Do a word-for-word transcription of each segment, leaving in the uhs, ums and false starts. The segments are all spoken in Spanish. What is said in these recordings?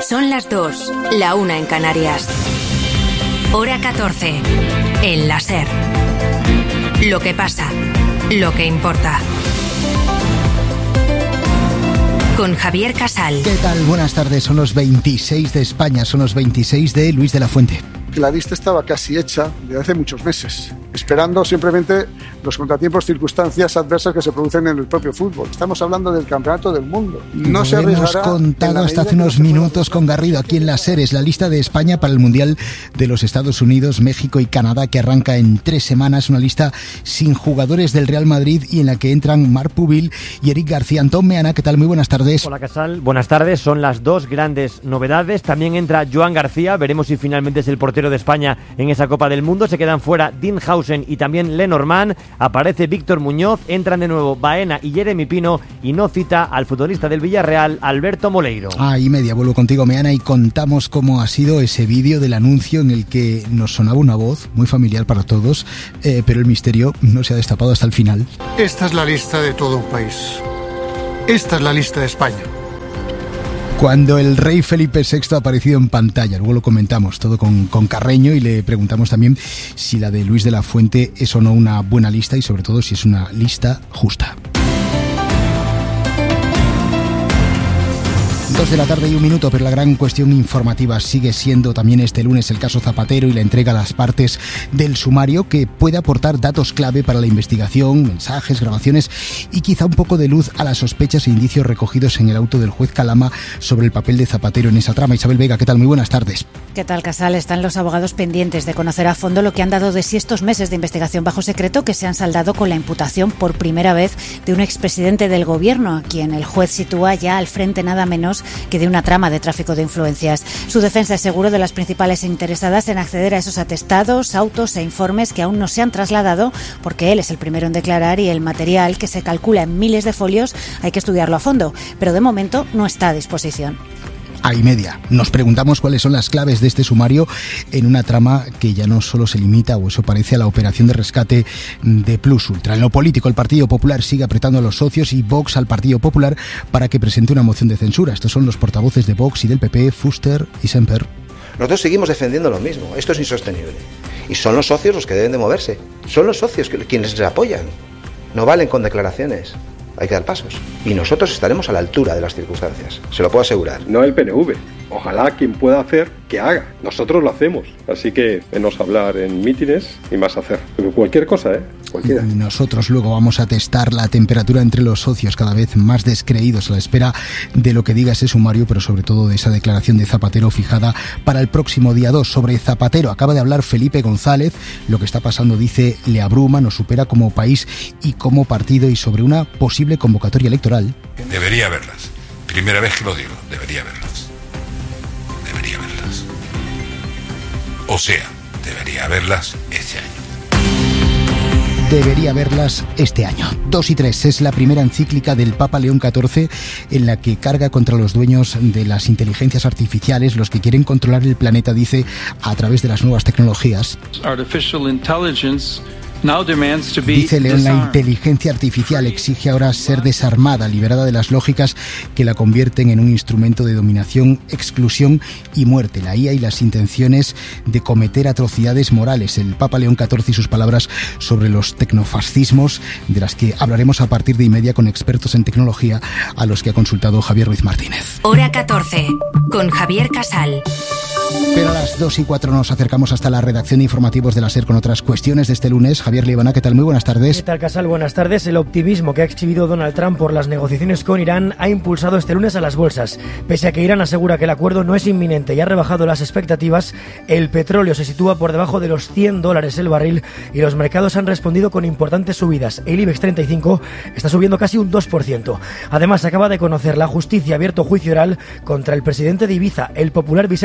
Son las dos, la una en Canarias. Hora catorce, en la SER. Lo que pasa, lo que importa. Con Javier Casal. ¿Qué tal? Buenas tardes. Son los veintiséis de España, son los veintiséis de Luis de la Fuente. La lista estaba casi hecha desde hace muchos meses, esperando simplemente los contratiempos, circunstancias adversas que se producen en el propio fútbol. Estamos hablando del campeonato del mundo. No Lo se hemos contado hasta hace unos minutos con Garrido aquí en la SER. Es la lista de España para el Mundial de los Estados Unidos, México y Canadá, que arranca en tres semanas. Una lista sin jugadores del Real Madrid y en la que entran Marc Pubil y Eric García. Antón Meana, ¿qué tal? Muy buenas tardes. Hola, Casal. Buenas tardes. Son las dos grandes novedades. También entra Joan García. Veremos si finalmente es el portero de España en esa Copa del Mundo. Se quedan fuera Dinhausen y también Lenormand. Aparece Víctor Muñoz. Entran de nuevo Baena y Jeremy Pino, y no cita al futbolista del Villarreal, Alberto Moleiro. Ah, y media, vuelvo contigo, Meana, y contamos cómo ha sido ese vídeo del anuncio en el que nos sonaba una voz muy familiar para todos, eh, pero el misterio no se ha destapado hasta el final. Esta es la lista de todo un país. Esta es la lista de España. Cuando el rey Felipe sexto ha aparecido en pantalla, luego lo comentamos todo con, con Carreño y le preguntamos también si la de Luis de la Fuente es o no una buena lista y sobre todo si es una lista justa. Dos de la tarde y un minuto, pero la gran cuestión informativa sigue siendo también este lunes el caso Zapatero y la entrega a las partes del sumario, que puede aportar datos clave para la investigación, mensajes, grabaciones y quizá un poco de luz a las sospechas e indicios recogidos en el auto del juez Calama sobre el papel de Zapatero en esa trama. Isabel Vega, ¿qué tal? Muy buenas tardes. ¿Qué tal, Casal? Están los abogados pendientes de conocer a fondo lo que han dado de sí estos meses de investigación bajo secreto, que se han saldado con la imputación por primera vez de un expresidente del gobierno, a quien el juez sitúa ya al frente nada menos que de una trama de tráfico de influencias. Su defensa es seguro de las principales interesadas en acceder a esos atestados, autos e informes que aún no se han trasladado, porque él es el primero en declarar y el material, que se calcula en miles de folios, hay que estudiarlo a fondo, pero de momento no está a disposición. A y media. Nos preguntamos cuáles son las claves de este sumario en una trama que ya no solo se limita, o eso parece, a la operación de rescate de Plus Ultra. En lo político, el Partido Popular sigue apretando a los socios y Vox al Partido Popular para que presente una moción de censura. Estos son los portavoces de Vox y del P P, Fuster y Semper. Nosotros seguimos defendiendo lo mismo. Esto es insostenible. Y son los socios los que deben de moverse. Son los socios quienes les apoyan. No valen con declaraciones. Hay que dar pasos. Y nosotros estaremos a la altura de las circunstancias. Se lo puedo asegurar. No el P N V. Ojalá quien pueda hacer, que haga. Nosotros lo hacemos. Así que menos hablar en mítines y más hacer. Pero cualquier cosa, ¿eh? Cualquiera. Y nosotros luego vamos a testar la temperatura entre los socios, cada vez más descreídos a la espera de lo que diga ese sumario, pero sobre todo de esa declaración de Zapatero fijada para el próximo día dos. Sobre Zapatero acaba de hablar Felipe González. Lo que está pasando, dice, le abruma, nos supera como país y como partido, y sobre una posible convocatoria electoral. Debería haberlas. Primera vez que lo digo, debería haberlas. Debería haberlas. O sea, debería haberlas este año. Debería verlas este año. dos y tres es la primera encíclica del Papa León catorce en la que carga contra los dueños de las inteligencias artificiales, los que quieren controlar el planeta, dice, a través de las nuevas tecnologías. Artificial intelligence Dice León, la inteligencia artificial exige ahora ser desarmada, liberada de las lógicas que la convierten en un instrumento de dominación, exclusión y muerte. La I A y las intenciones de cometer atrocidades morales. El Papa León catorce y sus palabras sobre los tecnofascismos, de las que hablaremos a partir de y media con expertos en tecnología, a los que ha consultado Javier Ruiz Martínez. Hora catorce, con Javier Casal. Pero a las dos y cuatro nos acercamos hasta la redacción de informativos de la SER con otras cuestiones de este lunes. Javier Liebana, ¿qué tal? Muy buenas tardes. ¿Qué tal, Casal? Buenas tardes. El optimismo que ha exhibido Donald Trump por las negociaciones con Irán ha impulsado este lunes a las bolsas. Pese a que Irán asegura que el acuerdo no es inminente y ha rebajado las expectativas, el petróleo se sitúa por debajo de los cien dólares el barril y los mercados han respondido con importantes subidas. El IBEX treinta y cinco está subiendo casi un dos por ciento. Además, acaba de conocer la justicia abierto juicio oral contra el presidente de Ibiza, el popular Vicent Marí,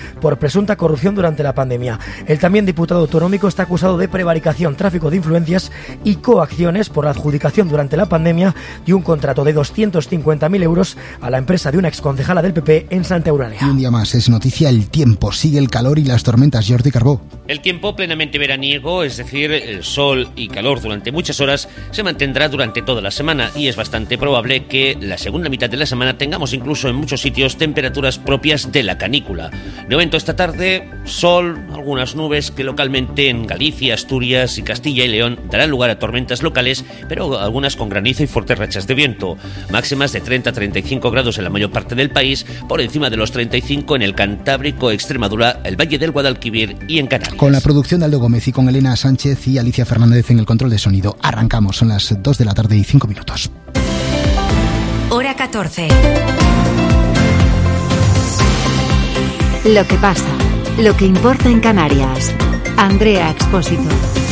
por presunta corrupción durante la pandemia. El también diputado autonómico está acusado de prevaricación, tráfico de influencias y coacciones por la adjudicación durante la pandemia de un contrato de doscientos cincuenta mil euros a la empresa de una exconcejala del P P en Santa Eulalia. Y un día más es noticia el tiempo. Sigue el calor y las tormentas. Jordi Carbó. El tiempo plenamente veraniego, es decir, el sol y calor durante muchas horas, se mantendrá durante toda la semana y es bastante probable que la segunda mitad de la semana tengamos incluso en muchos sitios temperaturas propias de la canícula. De momento esta tarde, sol, algunas nubes que localmente en Galicia, Asturias y Castilla y León darán lugar a tormentas locales, pero algunas con granizo y fuertes rachas de viento. Máximas de treinta a treinta y cinco grados en la mayor parte del país, por encima de los treinta y cinco en el Cantábrico, Extremadura, el Valle del Guadalquivir y en Canarias. Con la producción de Aldo Gómez y con Elena Sánchez y Alicia Fernández en el control de sonido. Arrancamos, son las dos de la tarde y cinco minutos. Hora catorce. Lo que pasa, lo que importa en Canarias. Andrea Expósito.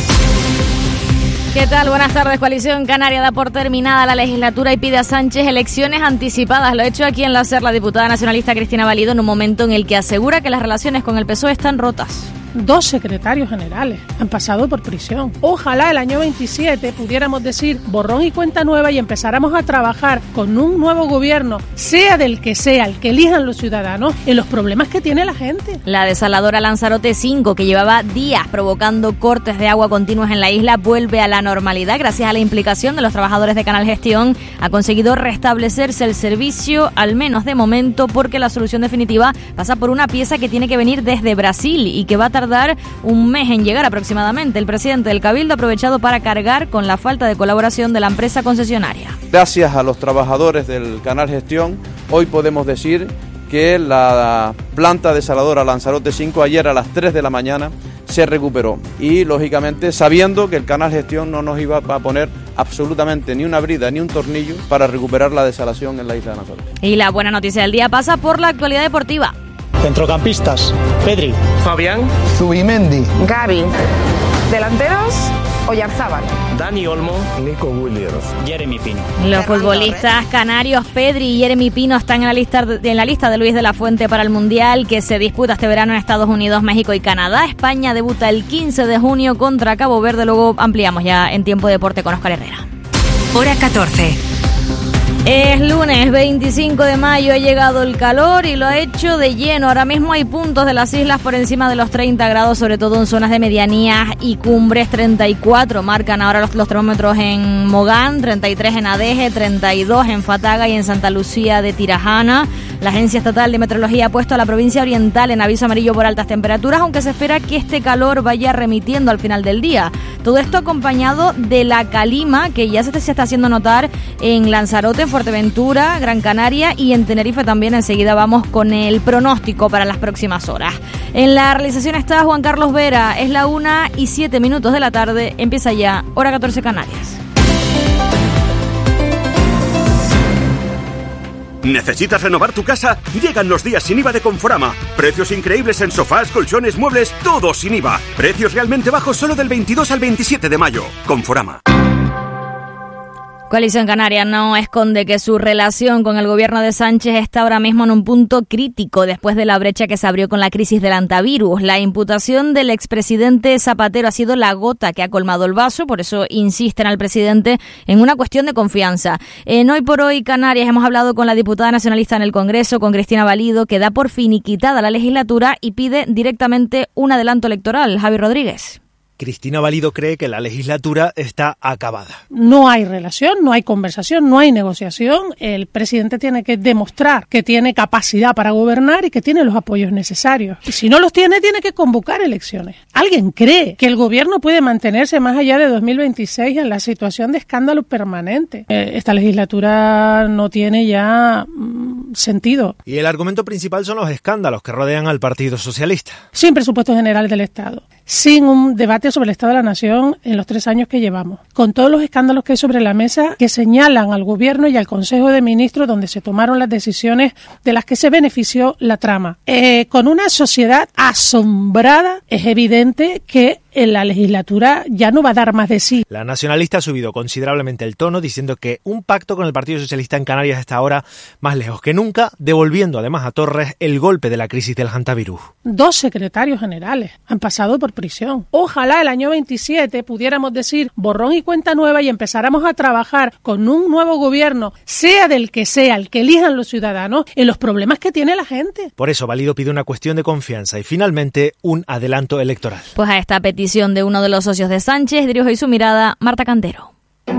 ¿Qué tal? Buenas tardes. Coalición Canaria da por terminada la legislatura y pide a Sánchez elecciones anticipadas. Lo ha hecho aquí en la SER la diputada nacionalista Cristina Valido en un momento en el que asegura que las relaciones con el P S O E están rotas. Dos secretarios generales han pasado por prisión. Ojalá el año veintisiete pudiéramos decir borrón y cuenta nueva y empezáramos a trabajar con un nuevo gobierno, sea del que sea, el que elijan los ciudadanos, en los problemas que tiene la gente. La desaladora Lanzarote cinco, que llevaba días provocando cortes de agua continuos en la isla, vuelve a la normalidad gracias a la implicación de los trabajadores de Canal Gestión. Ha conseguido restablecerse el servicio, al menos de momento, porque la solución definitiva pasa por una pieza que tiene que venir desde Brasil y que va a tardar un mes en llegar aproximadamente. El presidente del Cabildo ha aprovechado para cargar con la falta de colaboración de la empresa concesionaria. Gracias a los trabajadores del Canal Gestión, hoy podemos decir que la planta desaladora Lanzarote cinco ayer a las tres de la mañana se recuperó y, lógicamente, sabiendo que el Canal Gestión no nos iba a poner absolutamente ni una brida ni un tornillo para recuperar la desalación en la isla de Lanzarote. Y la buena noticia del día pasa por la actualidad deportiva. Centrocampistas: Pedri, Fabián, Zubimendi, Gavi. Delanteros: Oyarzábal, Dani Olmo, Nico Williams, Jeremy Pino. Los futbolistas canarios Pedri y Jeremy Pino están en la lista de, en la lista de Luis de la Fuente para el Mundial que se disputa este verano en Estados Unidos, México y Canadá. España debuta el quince de junio contra Cabo Verde. Luego ampliamos ya en Tiempo Deporte con Óscar Herrera. Hora catorce. Es lunes veinticinco de mayo, ha llegado el calor y lo ha hecho de lleno. Ahora mismo hay puntos de las islas por encima de los treinta grados, sobre todo en zonas de medianías y cumbres. Treinta y cuatro marcan ahora los, los termómetros en Mogán, treinta y tres en Adeje, treinta y dos en Fataga y en Santa Lucía de Tirajana. La Agencia Estatal de Meteorología ha puesto a la provincia oriental en aviso amarillo por altas temperaturas, aunque se espera que este calor vaya remitiendo al final del día. Todo esto acompañado de la calima que ya se, se está haciendo notar en Lanzarote, en Fuerteventura, Gran Canaria y en Tenerife también. Enseguida vamos con el pronóstico para las próximas horas. En la realización está Juan Carlos Vera. Es la una y siete minutos de la tarde. Empieza ya Hora catorce Canarias. ¿Necesitas renovar tu casa? Llegan los días sin I V A de Conforama. Precios increíbles en sofás, colchones, muebles, todo sin I V A. Precios realmente bajos solo del veintidós al veintisiete de mayo. Conforama. Coalición Canaria no esconde que su relación con el gobierno de Sánchez está ahora mismo en un punto crítico después de la brecha que se abrió con la crisis del antivirus. La imputación del expresidente Zapatero ha sido la gota que ha colmado el vaso, por eso insisten al presidente en una cuestión de confianza. En Hoy por Hoy Canarias hemos hablado con la diputada nacionalista en el Congreso, con Cristina Valido, que da por finiquitada la legislatura y pide directamente un adelanto electoral. Javi Rodríguez. Cristina Valido cree que la legislatura está acabada. No hay relación, no hay conversación, no hay negociación. El presidente tiene que demostrar que tiene capacidad para gobernar y que tiene los apoyos necesarios. Y si no los tiene, tiene que convocar elecciones. ¿Alguien cree que el gobierno puede mantenerse más allá de dos mil veintiséis en la situación de escándalo permanente? Eh, esta legislatura no tiene ya mm, sentido. Y el argumento principal son los escándalos que rodean al Partido Socialista. Sin presupuestos generales del Estado, sin un debate sobre el Estado de la Nación en los tres años que llevamos, con todos los escándalos que hay sobre la mesa que señalan al Gobierno y al Consejo de Ministros donde se tomaron las decisiones de las que se benefició la trama. Eh, con una sociedad asombrada, es evidente que en la legislatura ya no va a dar más de sí. La nacionalista ha subido considerablemente el tono, diciendo que un pacto con el Partido Socialista en Canarias está ahora más lejos que nunca, devolviendo además a Torres el golpe de la crisis del hantavirus. Dos secretarios generales han pasado por prisión. Ojalá el año veintisiete pudiéramos decir borrón y cuenta nueva y empezáramos a trabajar con un nuevo gobierno, sea del que sea, el que elijan los ciudadanos, en los problemas que tiene la gente. Por eso Valido pide una cuestión de confianza y finalmente un adelanto electoral. Pues a esta petición de uno de los socios de Sánchez dirijo hoy su mirada Marta Cantero.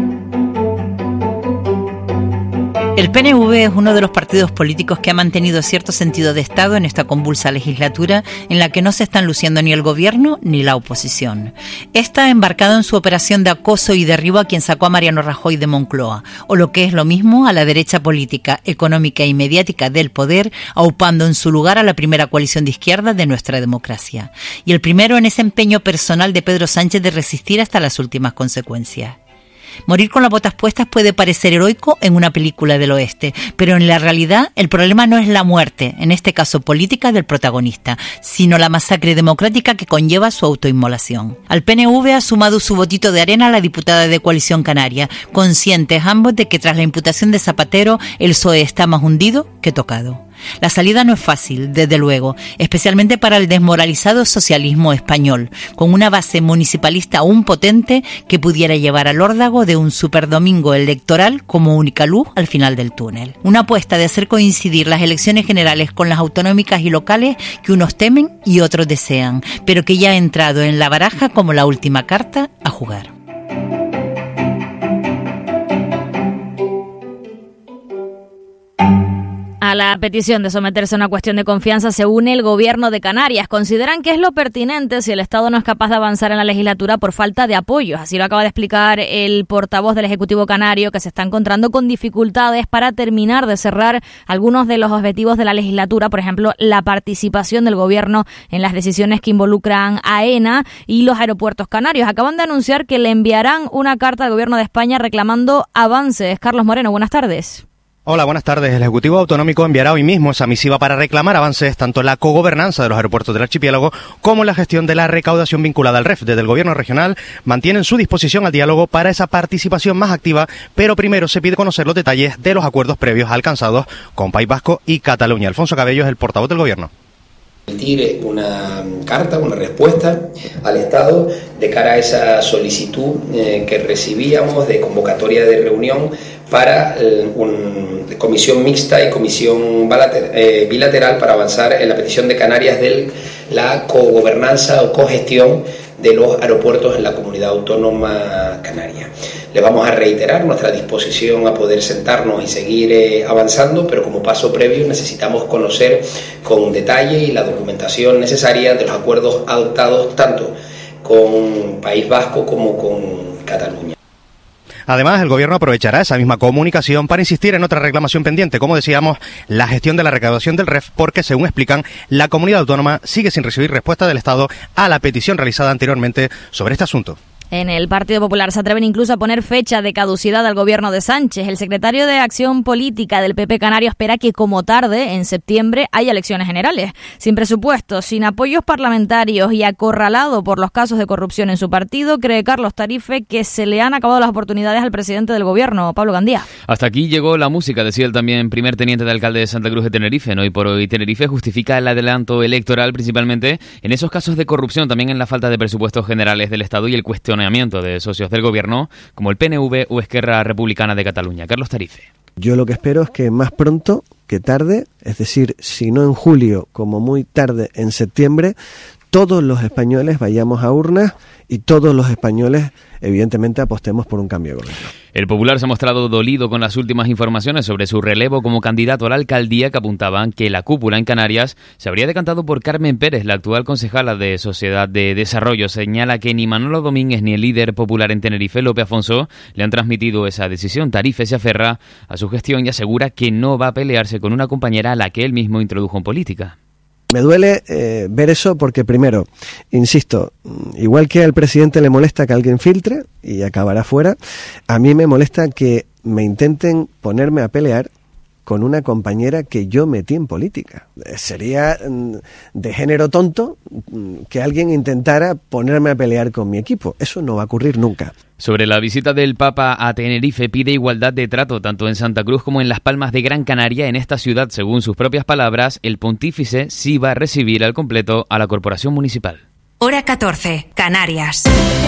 El P N V es uno de los partidos políticos que ha mantenido cierto sentido de Estado en esta convulsa legislatura en la que no se están luciendo ni el gobierno ni la oposición. Está embarcado en su operación de acoso y derribo a quien sacó a Mariano Rajoy de Moncloa, o lo que es lo mismo, a la derecha política, económica y mediática del poder, aupando en su lugar a la primera coalición de izquierda de nuestra democracia. Y el primero en ese empeño personal de Pedro Sánchez de resistir hasta las últimas consecuencias. Morir con las botas puestas puede parecer heroico en una película del oeste, pero en la realidad el problema no es la muerte, en este caso política, del protagonista, sino la masacre democrática que conlleva su autoinmolación. Al P N V ha sumado su botito de arena la diputada de Coalición Canaria, conscientes ambos de que tras la imputación de Zapatero el P S O E está más hundido que tocado. La salida no es fácil, desde luego, especialmente para el desmoralizado socialismo español, con una base municipalista aún potente que pudiera llevar al órdago de un superdomingo electoral como única luz al final del túnel. Una apuesta de hacer coincidir las elecciones generales con las autonómicas y locales que unos temen y otros desean, pero que ya ha entrado en la baraja como la última carta a jugar. A la petición de someterse a una cuestión de confianza se une el gobierno de Canarias. Consideran que es lo pertinente si el Estado no es capaz de avanzar en la legislatura por falta de apoyos. Así lo acaba de explicar el portavoz del Ejecutivo Canario, que se está encontrando con dificultades para terminar de cerrar algunos de los objetivos de la legislatura, por ejemplo, la participación del gobierno en las decisiones que involucran a AENA y los aeropuertos canarios. Acaban de anunciar que le enviarán una carta al gobierno de España reclamando avances. Carlos Moreno, buenas tardes. Hola, buenas tardes. El Ejecutivo Autonómico enviará hoy mismo esa misiva para reclamar avances tanto en la cogobernanza de los aeropuertos del archipiélago como en la gestión de la recaudación vinculada al R E F. Desde el Gobierno regional mantienen su disposición al diálogo para esa participación más activa, pero primero se pide conocer los detalles de los acuerdos previos alcanzados con País Vasco y Cataluña. Alfonso Cabello es el portavoz del Gobierno. Emitir una carta, una respuesta al Estado de cara a esa solicitud eh, que recibíamos de convocatoria de reunión para eh, una comisión mixta y comisión eh, bilateral para avanzar en la petición de Canarias de la cogobernanza o cogestión de los aeropuertos en la comunidad autónoma canaria. Le vamos a reiterar nuestra disposición a poder sentarnos y seguir eh, avanzando, pero como paso previo necesitamos conocer con detalle y la documentación necesaria de los acuerdos adoptados tanto con País Vasco como con Cataluña. Además, el Gobierno aprovechará esa misma comunicación para insistir en otra reclamación pendiente, como decíamos, la gestión de la recaudación del R E F, porque, según explican, la comunidad autónoma sigue sin recibir respuesta del Estado a la petición realizada anteriormente sobre este asunto. En el Partido Popular se atreven incluso a poner fecha de caducidad al gobierno de Sánchez. El secretario de Acción Política del P P Canario espera que, como tarde, en septiembre, haya elecciones generales. Sin presupuesto, sin apoyos parlamentarios y acorralado por los casos de corrupción en su partido, cree Carlos Tarife que se le han acabado las oportunidades al presidente del gobierno, Pablo Gandía. Hasta aquí llegó la música, decía el también primer teniente de alcalde de Santa Cruz de Tenerife. ¿No? Y por hoy Tenerife justifica el adelanto electoral principalmente en esos casos de corrupción, también en la falta de presupuestos generales del Estado y el cuestionamiento de socios del gobierno como el P N V o Esquerra Republicana de Cataluña. Carlos Tarife. Yo lo que espero es que más pronto que tarde, es decir, si no en julio, como muy tarde en septiembre, todos los españoles vayamos a urnas y todos los españoles, evidentemente, apostemos por un cambio de gobierno. El Popular se ha mostrado dolido con las últimas informaciones sobre su relevo como candidato a la alcaldía, que apuntaban que la cúpula en Canarias se habría decantado por Carmen Pérez, la actual concejala de Sociedad de Desarrollo. Señala que ni Manolo Domínguez ni el líder popular en Tenerife, Lope Afonso, le han transmitido esa decisión. Tarife se aferra a su gestión y asegura que no va a pelearse con una compañera a la que él mismo introdujo en política. Me duele eh, ver eso porque, primero, insisto, igual que al presidente le molesta que alguien filtre y acabará fuera, a mí me molesta que me intenten ponerme a pelear con una compañera que yo metí en política. Sería de género tonto que alguien intentara ponerme a pelear con mi equipo. Eso no va a ocurrir nunca. Sobre la visita del Papa a Tenerife, pide igualdad de trato tanto en Santa Cruz como en Las Palmas de Gran Canaria. En esta ciudad, según sus propias palabras, el pontífice sí va a recibir al completo a la corporación municipal. Hora catorce, Canarias.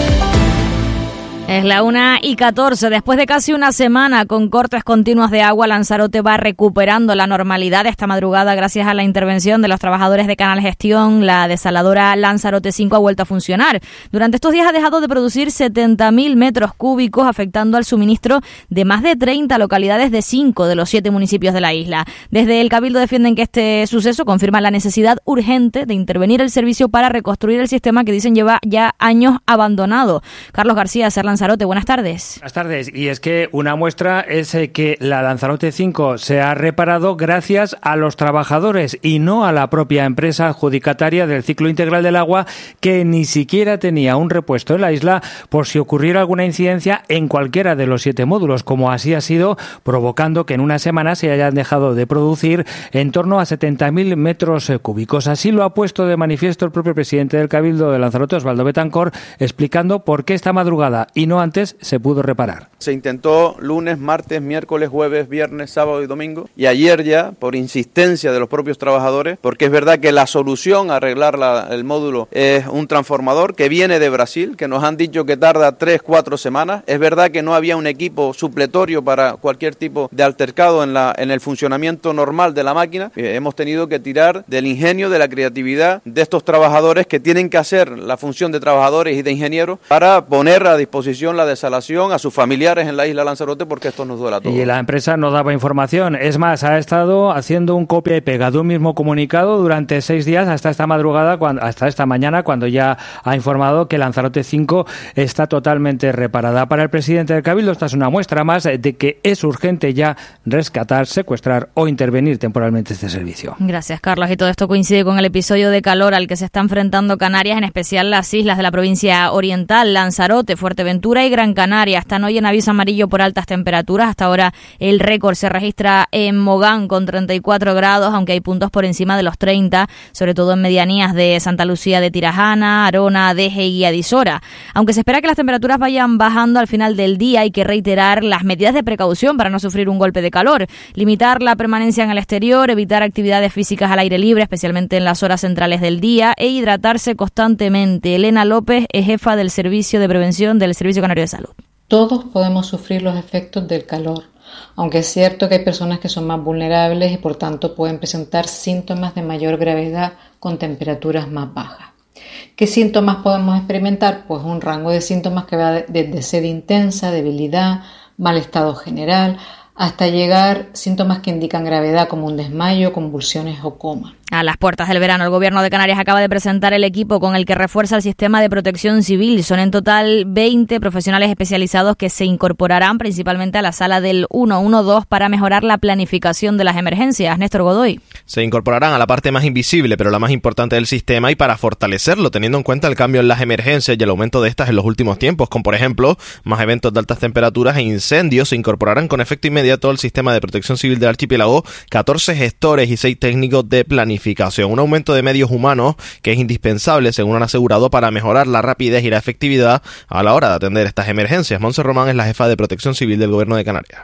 Es la una y catorce. Después de casi una semana con cortes continuos de agua, Lanzarote va recuperando la normalidad esta madrugada gracias a la intervención de los trabajadores de Canal Gestión. La desaladora Lanzarote cinco ha vuelto a funcionar. Durante estos días ha dejado de producir setenta mil metros cúbicos, afectando al suministro de más de treinta localidades de cinco de los siete municipios de la isla. Desde el Cabildo defienden que este suceso confirma la necesidad urgente de intervenir el servicio para reconstruir el sistema que dicen lleva ya años abandonado. Carlos García, Ser Lanzarote, buenas tardes. Buenas tardes, y es que una muestra es que la Lanzarote cinco se ha reparado gracias a los trabajadores y no a la propia empresa adjudicataria del ciclo integral del agua, que ni siquiera tenía un repuesto en la isla por si ocurriera alguna incidencia en cualquiera de los siete módulos, como así ha sido, provocando que en una semana se hayan dejado de producir en torno a setenta mil metros cúbicos. Así lo ha puesto de manifiesto el propio presidente del Cabildo de Lanzarote, Osvaldo Betancor, explicando por qué esta madrugada y no antes se pudo reparar. Se intentó lunes, martes, miércoles, jueves, viernes, sábado y domingo, y ayer ya, por insistencia de los propios trabajadores, porque es verdad que la solución a arreglar la, el módulo es un transformador que viene de Brasil, que nos han dicho que tarda tres, cuatro semanas. Es verdad que no había un equipo supletorio para cualquier tipo de altercado en, la, en el funcionamiento normal de la máquina. Eh, hemos tenido que tirar del ingenio, de la creatividad de estos trabajadores que tienen que hacer la función de trabajadores y de ingenieros para poner a disposición la desalación a sus familiares en la isla Lanzarote, porque esto nos duele a todos. Y la empresa no daba información. Es más, ha estado haciendo un copia y pega de un mismo comunicado durante seis días hasta esta madrugada, cuando, hasta esta mañana, cuando ya ha informado que Lanzarote cinco está totalmente reparada. Para el presidente del Cabildo, esta es una muestra más de que es urgente ya rescatar, secuestrar o intervenir temporalmente este servicio. Gracias, Carlos. Y todo esto coincide con el episodio de calor al que se está enfrentando Canarias, en especial las islas de la provincia oriental, Lanzarote, Fuerteventura y Gran Canaria. Están hoy en aviso amarillo por altas temperaturas. Hasta ahora el récord se registra en Mogán con treinta y cuatro grados, aunque hay puntos por encima de los treinta, sobre todo en medianías de Santa Lucía de Tirajana, Arona, Deje y Adisora. Aunque se espera que las temperaturas vayan bajando al final del día, hay que reiterar las medidas de precaución para no sufrir un golpe de calor. Limitar la permanencia en el exterior, evitar actividades físicas al aire libre, especialmente en las horas centrales del día, e hidratarse constantemente. Elena López es jefa del Servicio de Prevención del Servicio Canario de Salud. Todos podemos sufrir los efectos del calor, aunque es cierto que hay personas que son más vulnerables y por tanto pueden presentar síntomas de mayor gravedad con temperaturas más bajas. ¿Qué síntomas podemos experimentar? Pues un rango de síntomas que va desde sed intensa, debilidad, mal estado general, hasta llegar síntomas que indican gravedad como un desmayo, convulsiones o coma. A las puertas del verano, el Gobierno de Canarias acaba de presentar el equipo con el que refuerza el sistema de protección civil. Son en total veinte profesionales especializados que se incorporarán principalmente a la sala del ciento doce para mejorar la planificación de las emergencias. Néstor Godoy. Se incorporarán a la parte más invisible, pero la más importante del sistema, y para fortalecerlo, teniendo en cuenta el cambio en las emergencias y el aumento de estas en los últimos tiempos, como por ejemplo más eventos de altas temperaturas e incendios. Se incorporarán con efecto inmediato al sistema de protección civil del archipiélago catorce gestores y seis técnicos de planificación. Un aumento de medios humanos que es indispensable, según han asegurado, para mejorar la rapidez y la efectividad a la hora de atender estas emergencias. Monse Román es la jefa de protección civil del Gobierno de Canarias.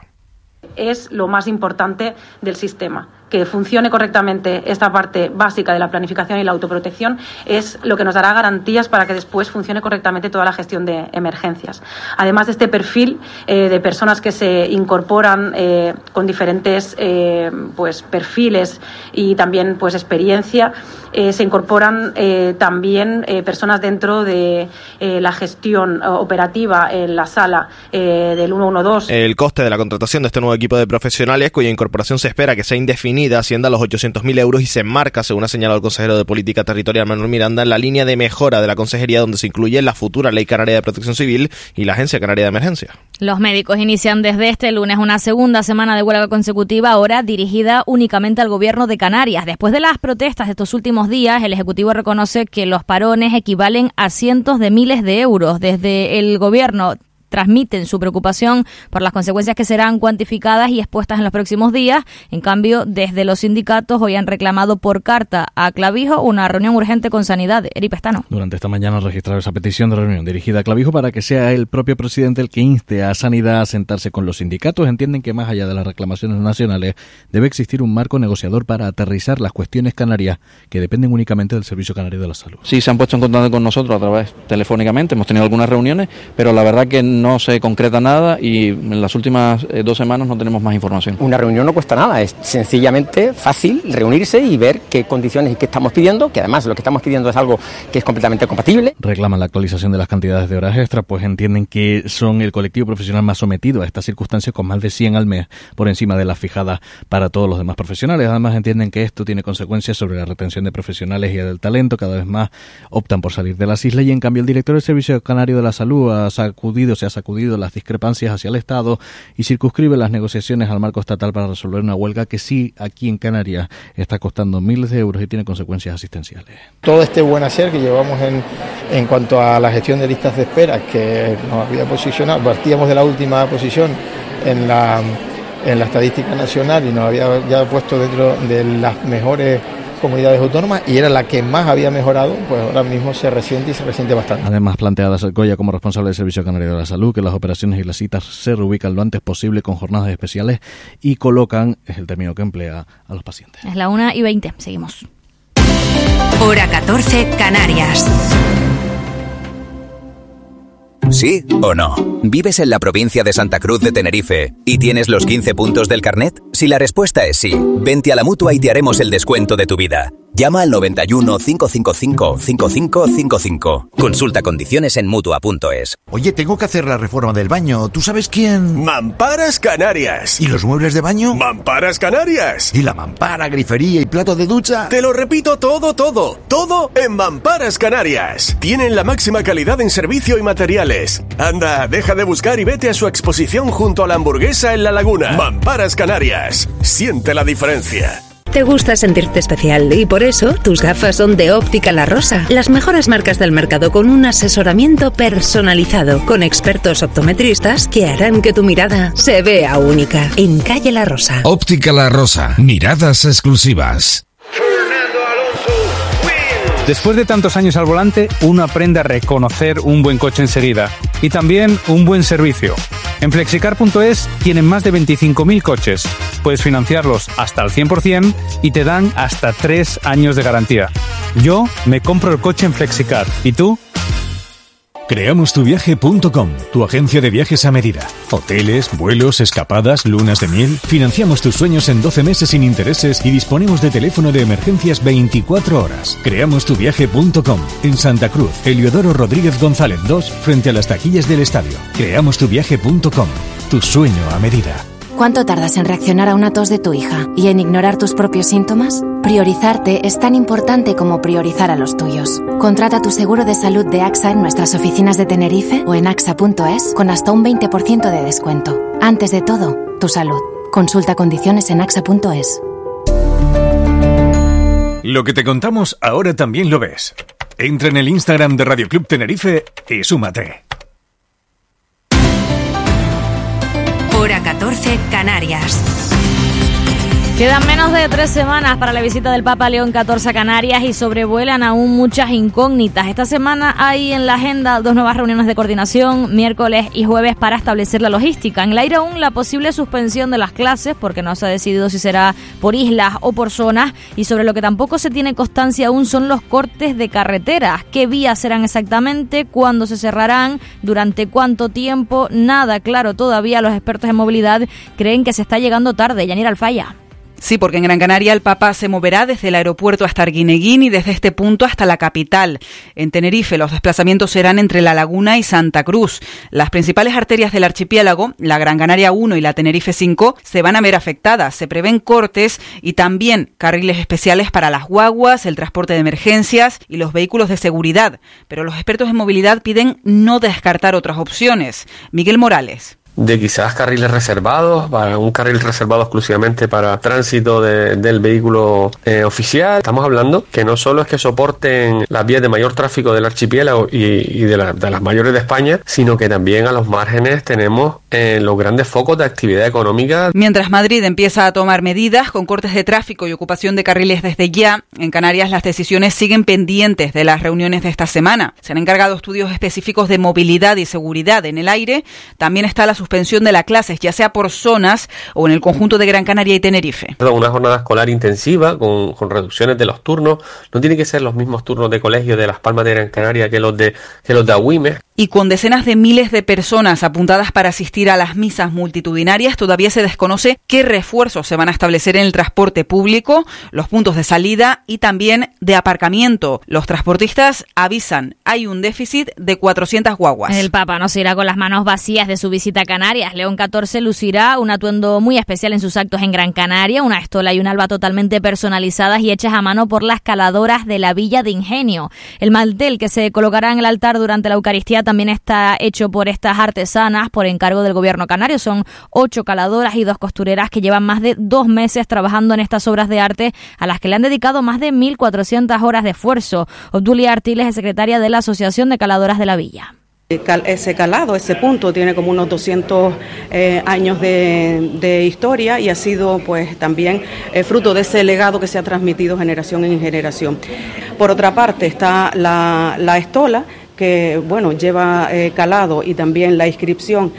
Es lo más importante del sistema. Que funcione correctamente esta parte básica de la planificación y la autoprotección es lo que nos dará garantías para que después funcione correctamente toda la gestión de emergencias. Además de este perfil eh, de personas que se incorporan eh, con diferentes eh, pues perfiles y también pues experiencia, eh, se incorporan eh, también eh, personas dentro de eh, la gestión operativa en la sala eh, del ciento doce. El coste de la contratación de este nuevo equipo de profesionales, cuya incorporación se espera que sea indefinida, asciende a los ochocientos mil euros y se enmarca, según ha señalado el consejero de Política Territorial Manuel Miranda, en la línea de mejora de la consejería, donde se incluye la futura Ley Canaria de Protección Civil y la Agencia Canaria de Emergencia. Los médicos inician desde este lunes una segunda semana de huelga consecutiva, ahora dirigida únicamente al Gobierno de Canarias. Después de las protestas de estos últimos días, el Ejecutivo reconoce que los parones equivalen a cientos de miles de euros. Desde el Gobierno transmiten su preocupación por las consecuencias que serán cuantificadas y expuestas en los próximos días. En cambio, desde los sindicatos hoy han reclamado por carta a Clavijo una reunión urgente con Sanidad. Eri Pestano. Durante esta mañana han registrado esa petición de reunión dirigida a Clavijo para que sea el propio presidente el que inste a Sanidad a sentarse con los sindicatos. Entienden que más allá de las reclamaciones nacionales debe existir un marco negociador para aterrizar las cuestiones canarias que dependen únicamente del Servicio Canario de la Salud. Sí, se han puesto en contacto con nosotros a través telefónicamente, hemos tenido algunas reuniones, pero la verdad que no se concreta nada y en las últimas eh, dos semanas no tenemos más información. Una reunión no cuesta nada, es sencillamente fácil reunirse y ver qué condiciones y qué estamos pidiendo, que además lo que estamos pidiendo es algo que es completamente compatible. Reclaman la actualización de las cantidades de horas extras, pues entienden que son el colectivo profesional más sometido a estas circunstancias, con más de cien al mes por encima de las fijadas para todos los demás profesionales. Además entienden que esto tiene consecuencias sobre la retención de profesionales y del talento. Cada vez más optan por salir de las islas y en cambio el director del Servicio Canario de la Salud ha sacudido, se ha sacudido las discrepancias hacia el Estado y circunscribe las negociaciones al marco estatal para resolver una huelga que sí aquí en Canarias está costando miles de euros y tiene consecuencias asistenciales. Todo este buen hacer que llevamos en, en cuanto a la gestión de listas de espera, que nos había posicionado, partíamos de la última posición en la, en la estadística nacional y nos había ya puesto dentro de las mejores comunidades autónomas y era la que más había mejorado, pues ahora mismo se resiente y se resiente bastante. Además, plantea Goya como responsable del Servicio Canario de la Salud que las operaciones y las citas se reubican lo antes posible con jornadas especiales y colocan, es el término que emplea, a los pacientes. Es la una y veinte, seguimos. Hora catorce, Canarias. ¿Sí o no? ¿Vives en la provincia de Santa Cruz de Tenerife y tienes los quince puntos del carnet? Si la respuesta es sí, vente a la Mutua y te haremos el descuento de tu vida. Llama al noventa y uno, cinco cinco cinco, cinco cinco cinco cinco. Consulta condiciones en Mutua punto es. Oye, tengo que hacer la reforma del baño. ¿Tú sabes quién? Mamparas Canarias. ¿Y los muebles de baño? Mamparas Canarias. ¿Y la mampara, grifería y plato de ducha? Te lo repito todo, todo, todo en Mamparas Canarias. Tienen la máxima calidad en servicio y materiales. Anda, deja de buscar y vete a su exposición junto a la Hamburguesa en La Laguna. Mamparas Canarias. Siente la diferencia. Te gusta sentirte especial y por eso tus gafas son de Óptica La Rosa, las mejores marcas del mercado con un asesoramiento personalizado, con expertos optometristas que harán que tu mirada se vea única. En Calle La Rosa. Óptica La Rosa, miradas exclusivas. Después de tantos años al volante, uno aprende a reconocer un buen coche enseguida y también un buen servicio. En flexicar punto es tienen más de veinticinco mil coches. Puedes financiarlos hasta el cien por ciento y te dan hasta tres años de garantía. Yo me compro el coche en Flexicar. ¿Y tú? Creamos tu viaje punto com, tu agencia de viajes a medida. Hoteles, vuelos, escapadas, lunas de miel. Financiamos tus sueños en doce meses sin intereses y disponemos de teléfono de emergencias veinticuatro horas. Creamos tu viaje punto com, en Santa Cruz, Heliodoro Rodríguez González dos, frente a las taquillas del estadio. Creamos tu viaje punto com, tu sueño a medida. ¿Cuánto tardas en reaccionar a una tos de tu hija y en ignorar tus propios síntomas? Priorizarte es tan importante como priorizar a los tuyos. Contrata tu seguro de salud de AXA en nuestras oficinas de Tenerife o en axa punto es con hasta un veinte por ciento de descuento. Antes de todo, tu salud. Consulta condiciones en axa punto es. Lo que te contamos ahora también lo ves. Entra en el Instagram de Radio Club Tenerife y súmate. Hora catorce, Canarias. Quedan menos de tres semanas para la visita del Papa León catorce a Canarias y sobrevuelan aún muchas incógnitas. Esta semana hay en la agenda dos nuevas reuniones de coordinación, miércoles y jueves, para establecer la logística. En el aire aún la posible suspensión de las clases, porque no se ha decidido si será por islas o por zonas, y sobre lo que tampoco se tiene constancia aún son los cortes de carreteras. ¿Qué vías serán exactamente? ¿Cuándo se cerrarán? ¿Durante cuánto tiempo? Nada claro todavía. Los expertos en movilidad creen que se está llegando tarde. Yanira Alfaya. Sí, porque en Gran Canaria el Papa se moverá desde el aeropuerto hasta Arguineguín y desde este punto hasta la capital. En Tenerife los desplazamientos serán entre La Laguna y Santa Cruz. Las principales arterias del archipiélago, la Gran Canaria uno y la Tenerife cinco, se van a ver afectadas. Se prevén cortes y también carriles especiales para las guaguas, el transporte de emergencias y los vehículos de seguridad. Pero los expertos en movilidad piden no descartar otras opciones. Miguel Morales. de quizás carriles reservados, para un carril reservado exclusivamente para tránsito de, del vehículo eh, oficial. Estamos hablando que no solo es que soporten las vías de mayor tráfico del archipiélago y, y de, la, de las mayores de España, sino que también a los márgenes tenemos eh, los grandes focos de actividad económica. Mientras Madrid empieza a tomar medidas con cortes de tráfico y ocupación de carriles desde ya, en Canarias las decisiones siguen pendientes de las reuniones de esta semana. Se han encargado estudios específicos de movilidad y seguridad en el aire. También está la suspensión de las clases, ya sea por zonas o en el conjunto de Gran Canaria y Tenerife. Una jornada escolar intensiva con, con reducciones de los turnos. No tiene que ser los mismos turnos de colegio de Las Palmas de Gran Canaria que los de, que los de Agüimes. Y con decenas de miles de personas apuntadas para asistir a las misas multitudinarias, todavía se desconoce qué refuerzos se van a establecer en el transporte público, los puntos de salida y también de aparcamiento. Los transportistas avisan, hay un déficit de cuatrocientas guaguas. El Papa no se irá con las manos vacías de su visita a Canarias. León catorce lucirá un atuendo muy especial en sus actos en Gran Canaria, una estola y un alba totalmente personalizadas y hechas a mano por las caladoras de la Villa de Ingenio. El mantel que se colocará en el altar durante la Eucaristía también está hecho por estas artesanas por encargo del gobierno canario. Son ocho caladoras y dos costureras que llevan más de dos meses trabajando en estas obras de arte a las que le han dedicado más de mil cuatrocientas horas de esfuerzo. Obdulia Artiles es secretaria de la Asociación de Caladoras de la Villa. Ese calado, ese punto, tiene como unos doscientos eh, años de, de historia y ha sido pues también eh, fruto de ese legado que se ha transmitido generación en generación. Por otra parte está la, la estola, que bueno lleva eh, calado y también la inscripción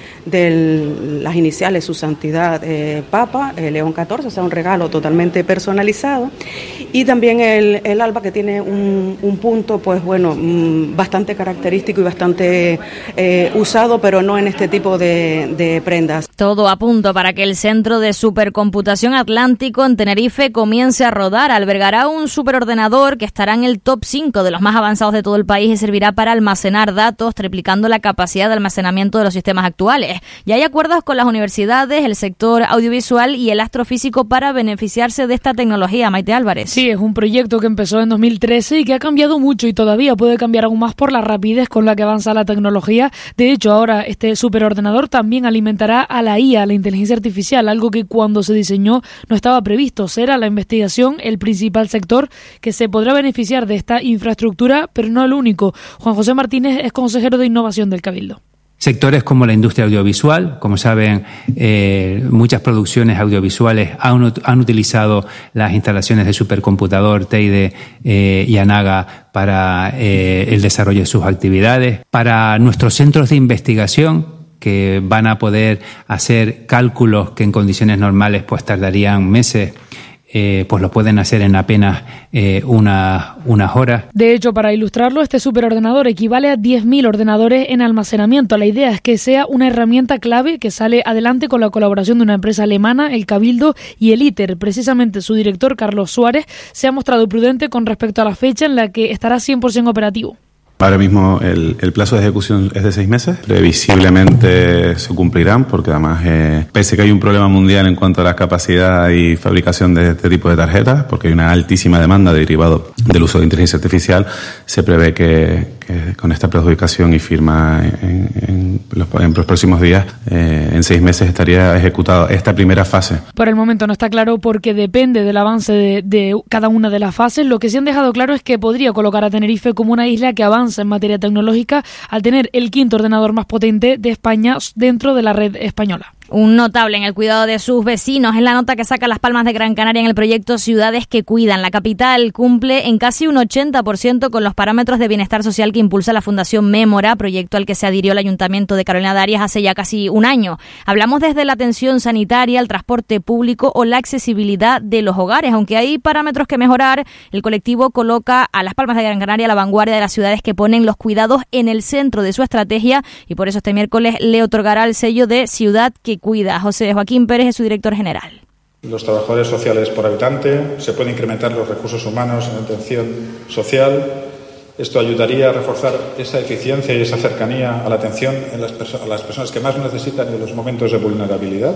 de las iniciales Su Santidad eh, Papa eh, León catorce, o sea, un regalo totalmente personalizado, y también el, el alba, que tiene un, un punto pues bueno mmm, bastante característico y bastante eh, usado, pero no en este tipo de, de prendas. Todo a punto para que el Centro de Supercomputación Atlántico en Tenerife comience a rodar. Albergará un superordenador que estará en el top cinco de los más avanzados de todo el país y servirá para almacenar datos, triplicando la capacidad de almacenamiento de los sistemas actuales. Ya hay acuerdos con las universidades, el sector audiovisual y el astrofísico para beneficiarse de esta tecnología. Maite Álvarez. Sí, es un proyecto que empezó en dos mil trece y que ha cambiado mucho y todavía puede cambiar aún más por la rapidez con la que avanza la tecnología. De hecho, ahora este superordenador también alimentará a la I A, la inteligencia artificial, algo que cuando se diseñó no estaba previsto. Será la investigación el principal sector que se podrá beneficiar de esta infraestructura, pero no el único. Juan José Martínez es consejero de innovación del Cabildo. Sectores como la industria audiovisual, como saben, eh, muchas producciones audiovisuales han, han utilizado las instalaciones de supercomputador Teide eh, y Anaga para eh, el desarrollo de sus actividades. Para nuestros centros de investigación, que van a poder hacer cálculos que en condiciones normales pues tardarían meses, Eh, pues lo pueden hacer en apenas eh, una, unas horas. De hecho, para ilustrarlo, este superordenador equivale a diez mil ordenadores en almacenamiento. La idea es que sea una herramienta clave que sale adelante con la colaboración de una empresa alemana, el Cabildo y el ITER. Precisamente su director, Carlos Suárez, se ha mostrado prudente con respecto a la fecha en la que estará cien por ciento operativo. Ahora mismo el, el plazo de ejecución es de seis meses. Previsiblemente se cumplirán porque además, eh, pese a que hay un problema mundial en cuanto a la capacidad y fabricación de este tipo de tarjetas, porque hay una altísima demanda derivado del uso de inteligencia artificial, se prevé que, que con esta preadjudicación y firma en, en, los, en los próximos días, eh, en seis meses estaría ejecutada esta primera fase. Por el momento no está claro porque depende del avance de, de cada una de las fases. Lo que sí han dejado claro es que podría colocar a Tenerife como una isla que avanza en materia tecnológica al tener el quinto ordenador más potente de España dentro de la red española. Un notable en el cuidado de sus vecinos es la nota que saca Las Palmas de Gran Canaria en el proyecto Ciudades que Cuidan. La capital cumple en casi un ochenta por ciento con los parámetros de bienestar social que impulsa la Fundación Mémora, proyecto al que se adhirió el Ayuntamiento de Carolina de Arias hace ya casi un año. Hablamos desde la atención sanitaria, el transporte público o la accesibilidad de los hogares. Aunque hay parámetros que mejorar, el colectivo coloca a Las Palmas de Gran Canaria a la vanguardia de las ciudades que ponen los cuidados en el centro de su estrategia, y por eso este miércoles le otorgará el sello de Ciudad que Cuida. José Joaquín Pérez es su director general. Los trabajadores sociales por habitante, se pueden incrementar los recursos humanos en atención social. Esto ayudaría a reforzar esa eficiencia y esa cercanía a la atención en las perso- a las personas que más necesitan en los momentos de vulnerabilidad.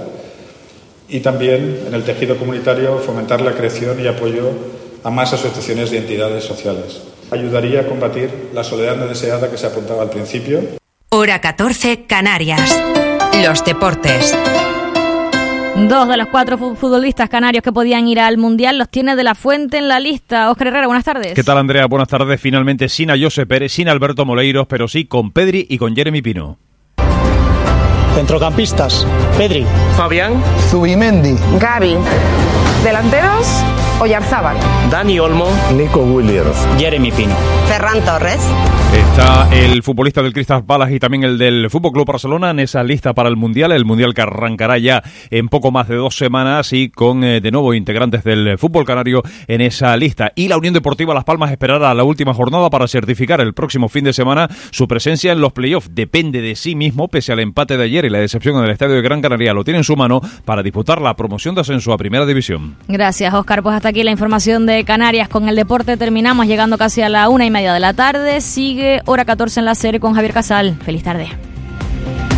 Y también en el tejido comunitario fomentar la creación y apoyo a más asociaciones y entidades sociales. Ayudaría a combatir la soledad no deseada que se apuntaba al principio. Hora catorce, Canarias. los deportes. Dos de los cuatro futbolistas canarios que podían ir al Mundial los tiene De la Fuente en la lista. Óscar Herrera, buenas tardes. ¿Qué tal, Andrea? Buenas tardes. Finalmente sin a José Pérez, sin a Alberto Moleiros, pero sí con Pedri y con Jeremy Pino. Centrocampistas: Pedri, Fabián, Zubimendi, Gavi. Delanteros: Oyarzábal, Dani Olmo, Nico Williams, Jeremy Pino, Ferran Torres. Está el futbolista del Crystal Palace y también el del Fútbol Club Barcelona en esa lista para el Mundial, el Mundial que arrancará ya en poco más de dos semanas y con eh, de nuevo integrantes del fútbol canario en esa lista. Y la Unión Deportiva Las Palmas esperará la última jornada para certificar el próximo fin de semana su presencia en los playoffs. Depende de sí mismo, pese al empate de ayer y la decepción en el estadio de Gran Canaria, lo tiene en su mano para disputar la promoción de ascenso a Primera División. Gracias, Óscar. Pues hasta aquí la información de Canarias. Con el deporte terminamos, llegando casi a la una y media de la tarde. Sigue Hora catorce en la serie con Javier Casal. Feliz tarde.